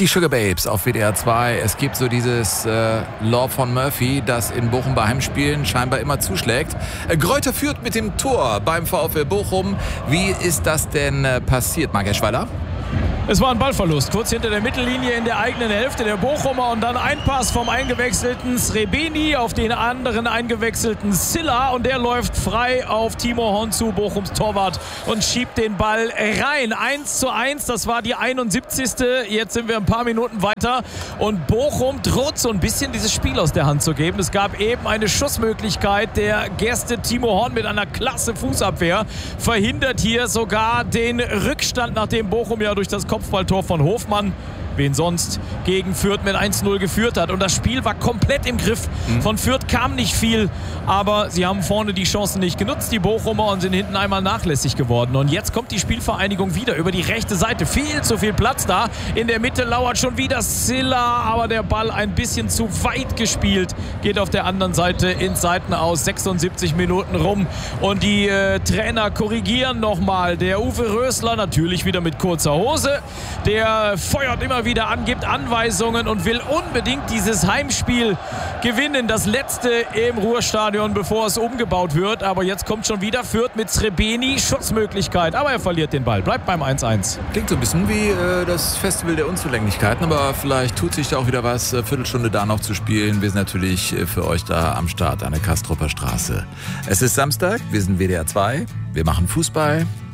Die Sugar Babes auf WDR 2. Es gibt so dieses Law von Murphy, das in Bochum bei Heimspielen scheinbar immer zuschlägt. Greuther führt mit dem Tor beim VfL Bochum. Wie ist das denn passiert, Marc Eschweiler? Es war ein Ballverlust, kurz hinter der Mittellinie in der eigenen Hälfte der Bochumer und dann ein Pass vom eingewechselten Srebeni auf den anderen eingewechselten Silla und der läuft frei auf Timo Honzu, Bochums Torwart, und schiebt den Ball rein. 1:1, das war die 71. Jetzt sind wir ein paar Minuten weiter und Bochum droht so ein bisschen dieses Spiel aus der Hand zu geben. Es gab eben eine Schussmöglichkeit der Gäste. Timo Horn mit einer klasse Fußabwehr verhindert hier sogar den Rückstand, nachdem Bochum ja durch das Kopfballtor von Hofmann, wen sonst, gegen Fürth mit 1:0 geführt hat. Und das Spiel war komplett im Griff. Von Fürth kam nicht viel, aber sie haben vorne die Chancen nicht genutzt, die Bochumer, und sind hinten einmal nachlässig geworden. Und jetzt kommt die Spielvereinigung wieder über die rechte Seite. Viel zu viel Platz da. In der Mitte lauert schon wieder Silla, aber der Ball ein bisschen zu weit gespielt. Geht auf der anderen Seite ins Seitenaus. 76 Minuten rum. Und die Trainer korrigieren nochmal. Der Uwe Rösler natürlich wieder mit kurzer Hose. Der feuert immer wieder an, gibt Anweisungen und will unbedingt dieses Heimspiel gewinnen. Das letzte im Ruhrstadion, bevor es umgebaut wird. Aber jetzt kommt schon wieder Fürth mit Srebeni. Schussmöglichkeit, aber er verliert den Ball. Bleibt beim 1:1. Klingt so ein bisschen wie das Festival der Unzulänglichkeiten, aber vielleicht tut sich da auch wieder was. Viertelstunde da noch zu spielen. Wir sind natürlich für euch da am Start an der Kastrupper Straße. Es ist Samstag, wir sind WDR 2, wir machen Fußball.